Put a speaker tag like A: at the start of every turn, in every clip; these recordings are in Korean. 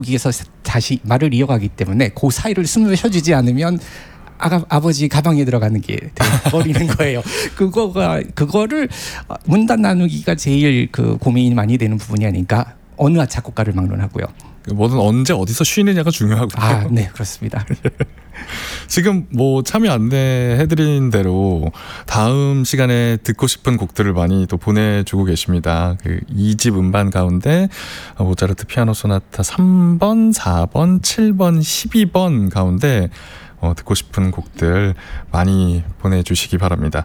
A: 여기에서 다시 말을 이어가기 때문에 그 사이를 숨을 쉬어주지 않으면 아버지 가방에 들어가는 게 버리는 거예요. 그거를 문단 나누기가 제일 그 고민이 많이 되는 부분이 아닌가. 어느 작곡가를 막론하고요.
B: 뭐든 언제 어디서 쉬느냐가 중요하고요.
A: 네, 그렇습니다.
B: 지금 뭐 참여 안내해드린 대로 다음 시간에 듣고 싶은 곡들을 많이 또 보내주고 계십니다. 그 2집 음반 가운데 모차르트 피아노 소나타 3번, 4번, 7번, 12번 가운데 듣고 싶은 곡들 많이 보내주시기 바랍니다.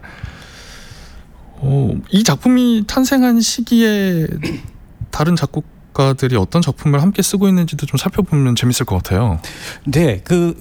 B: 이 작품이 탄생한 시기에 다른 작곡가들이 어떤 작품을 함께 쓰고 있는지도 좀 살펴보면 재밌을 것 같아요.
A: 네,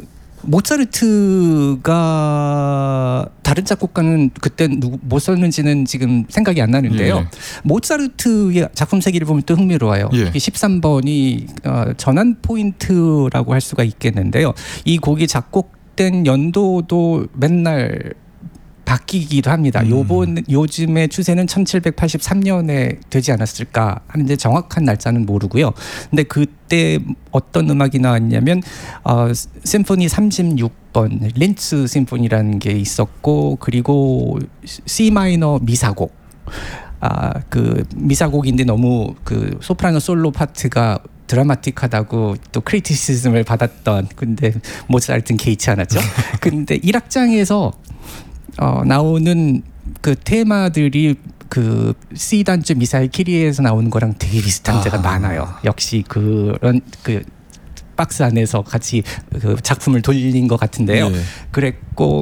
A: 모차르트가 다른 작곡가는 그때 뭐 썼는지는 지금 생각이 안 나는데요.
B: 예.
A: 모차르트의 작품 세기를 보면 또 흥미로워요.
B: 예.
A: 13번이 전환 포인트라고 할 수가 있겠는데요. 이 곡이 작곡된 연도도 맨날 바뀌기도 합니다. 요즘의 추세는 1783년에 되지 않았을까 하는데 정확한 날짜는 모르고요. 근데 그때 어떤 음악이 나왔냐면 심포니 36번 린츠 심포니라는 게 있었고, 그리고 C 마이너 미사곡. 그 미사곡인데 너무 그 소프라노 솔로 파트가 드라마틱하다고 또 크리티시즘을 받았던, 근데 모차르트는 개의치 않았죠. 근데 1악장에서 나오는 그 테마들이 그 C 단주 미사일 키리에서 나오는 거랑 되게 비슷한 데가 많아요. 역시 그런 그 박스 안에서 같이 그 작품을 돌린 것 같은데요.
B: 네.
A: 그랬고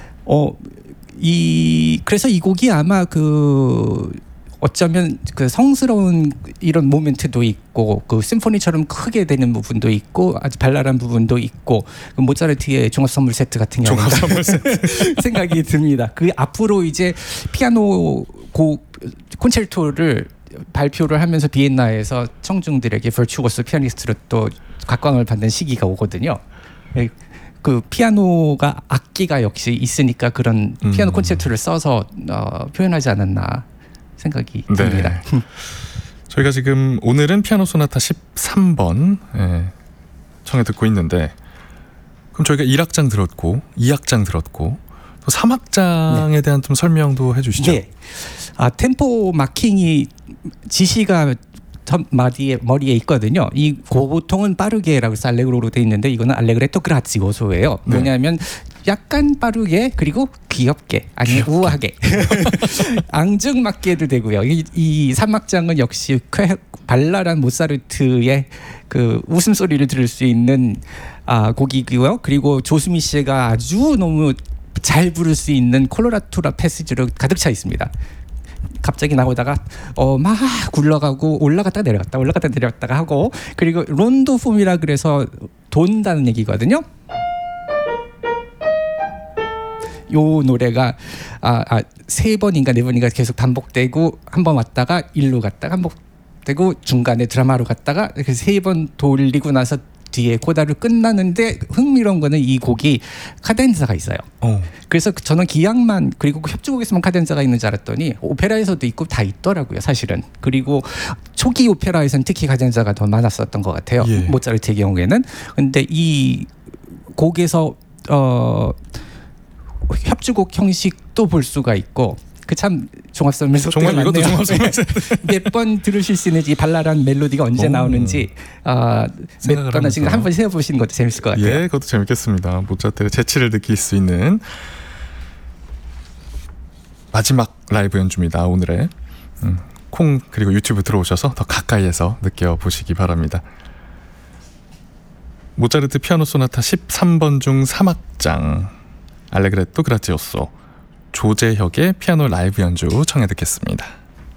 A: 그래서 이 곡이 아마 어쩌면 그 성스러운 이런 모멘트도 있고, 그 심포니처럼 크게 되는 부분도 있고, 아주 발랄한 부분도 있고, 그 모차르트의 종합 선물 세트 같은 경우는 생각이 듭니다. 그 앞으로 이제 피아노 콘체르토를 발표를 하면서 비엔나에서 청중들에게 버추어스 피아니스트로 또 각광을 받는 시기가 오거든요. 그 피아노가 악기가 역시 있으니까 그런 피아노 콘체르토를 써서 표현하지 않았나 생각이 듭니다.
B: 네. 저희가 지금 오늘은 피아노 소나타 13번 청해 듣고 있는데, 그럼 저희가 1악장 들었고 2악장 들었고 또 3악장에 대한 좀 설명도 해주시죠.
A: 네. 템포 마킹이 지시가 머리에 있거든요. 이 보통은 빠르게라고 해서 알레그로로 돼 있는데, 이거는 알레그레토 그라지오소예요.
B: 네.
A: 뭐냐면 약간 빠르게, 그리고 귀엽게, 아니면 우아하게 앙증맞게 해도 되고요. 이 3악장은 역시 발랄한 모차르트의 그 웃음소리를 들을 수 있는 곡이고요. 그리고 조수미 씨가 아주 너무 잘 부를 수 있는 콜로라투라 패시지로 가득 차 있습니다. 갑자기 나오다가 막 굴러가고 올라갔다 내려갔다가 하고, 그리고 론도 폼이라 그래서 돈다는 얘기거든요. 요 노래가 3번인가 4번인가 계속 반복되고, 한 번 왔다가 일로 갔다가 반복되고, 중간에 드라마로 갔다가 이렇게 3번 돌리고 나서 뒤에 코다로 끝나는데, 흥미로운 거는 이 곡이 카덴자가 있어요. 그래서 저는 기악만, 그리고 협주곡에서만 카덴자가 있는 줄 알았더니 오페라에서도 있고 다 있더라고요, 사실은. 그리고 초기 오페라에서는 특히 카덴자가 더 많았었던 것 같아요.
B: 예.
A: 모차르트의 경우에는. 근데 이 곡에서 협주곡 형식도 볼 수가 있고, 참 종합선물 세트
B: 정말 이것도 종합선물 세트.
A: 몇 번 들으실 수 있는지, 이 발랄한 멜로디가 언제 나오는지 몇 번 지금 한번 세어보시는 것도 재밌을 것 같아요.
B: 예, 그것도 재밌겠습니다. 모차르트의 재치를 느낄 수 있는 마지막 라이브 연주입니다. 오늘의 콩 그리고 유튜브 들어오셔서 더 가까이에서 느껴보시기 바랍니다. 모차르트 피아노 소나타 13번 중 3악장 알레그레토 그라지오소, 조재혁의 피아노 라이브 연주 청해 듣겠습니다.